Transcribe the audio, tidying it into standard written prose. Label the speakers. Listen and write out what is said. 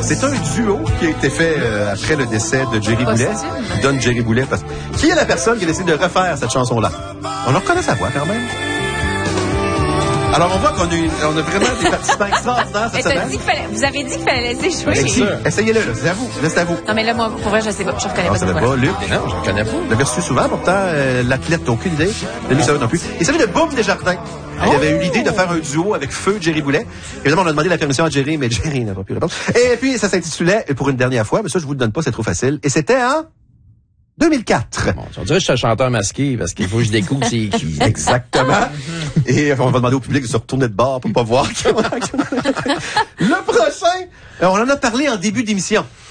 Speaker 1: C'est un duo qui a été fait après le décès de Jerry Boulet. Donne Jerry Boulet. Qui est la personne qui a décidé de refaire cette chanson-là? On en reconnaît sa voix quand même. Alors, on voit qu'on a vraiment des participants extraordinaires cette semaine.
Speaker 2: Vous avez dit qu'il fallait laisser jouer.
Speaker 1: Essayez-le, là. C'est à vous. C'est à vous.
Speaker 2: Non, mais là, moi, pour vrai, je sais pas. Je reconnais pas cette
Speaker 1: voix. Luc?
Speaker 3: Non, je ne reconnais pas.
Speaker 1: Vous l'avez reçu souvent, pourtant, l'athlète n'a aucune idée. Lui, ça non plus. Et celui de Boum Desjardins. Il avait eu l'idée de faire un duo avec Feu Jerry Boulet. Évidemment, on a demandé la permission à Jerry, mais Jerry n'a pas pu répondre. Et puis, ça s'intitulait, pour une dernière fois, mais ça, je vous le donne pas, c'est trop facile. Et c'était en 2004.
Speaker 3: Bon, on dirait que je suis un chanteur masqué parce qu'il faut que je découvre c'est qui.
Speaker 1: Exactement. Et on va demander au public de se retourner de bord pour pas voir. Le prochain, on en a parlé en début d'émission.